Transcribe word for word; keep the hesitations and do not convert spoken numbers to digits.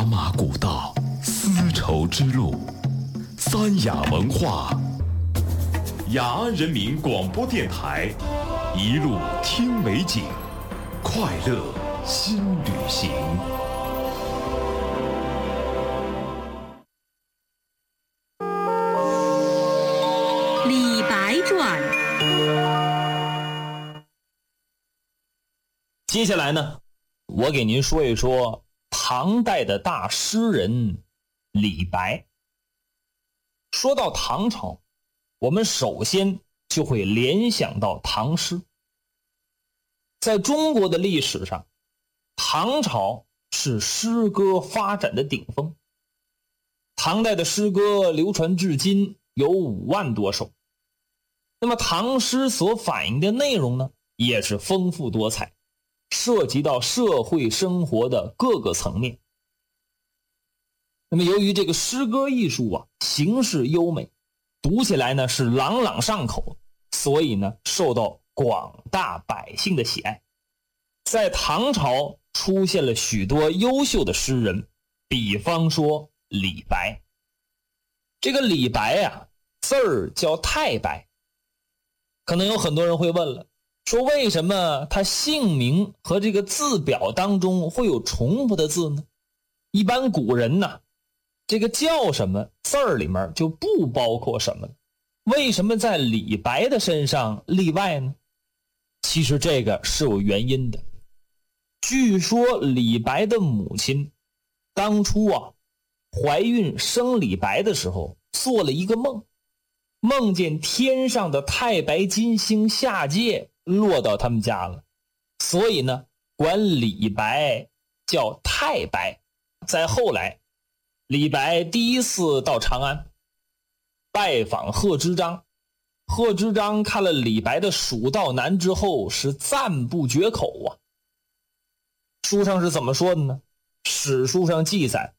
马古道，丝绸之路，三雅文化，雅安人民广播电台，一路听美景，快乐新旅行。 李白传。 接下来呢，我给您说一说唐代的大诗人李白。说到唐朝，我们首先就会联想到唐诗。在中国的历史上，唐朝是诗歌发展的顶峰。唐代的诗歌流传至今有五万多首。那么唐诗所反映的内容呢，也是丰富多彩，涉及到社会生活的各个层面。那么由于这个诗歌艺术啊，形式优美，读起来呢是朗朗上口，所以呢受到广大百姓的喜爱。在唐朝出现了许多优秀的诗人，比方说李白。这个李白啊，字儿叫太白。可能有很多人会问了，说为什么他姓名和这个字表当中会有重复的字呢？一般古人呢，这个叫什么字儿里面就不包括什么了，为什么在李白的身上例外呢？其实这个是有原因的。据说李白的母亲当初啊怀孕生李白的时候做了一个梦，梦见天上的太白金星下界落到他们家了，所以呢管李白叫太白。再后来，李白第一次到长安拜访贺知章，贺知章看了李白的《蜀道难》之后是赞不绝口啊。书上是怎么说的呢？史书上记载，